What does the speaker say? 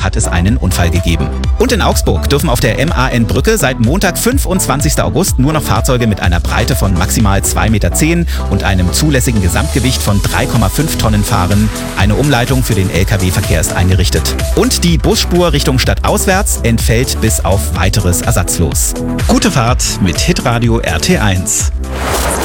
hat es einen Unfall gegeben. Und in Augsburg dürfen auf der MAN-Brücke seit Montag, 25. August, nur noch Fahrzeuge mit einer Breite von maximal 2,10 Meter und einem zulässigen Gesamtgewicht von 3,5 Tonnen fahren. Eine Umleitung für den Lkw-Verkehr ist eingerichtet. Und die Busspur Richtung stadtauswärts entfällt bis auf weiteres ersatzlos. Gute Fahrt mit Hitradio RT1.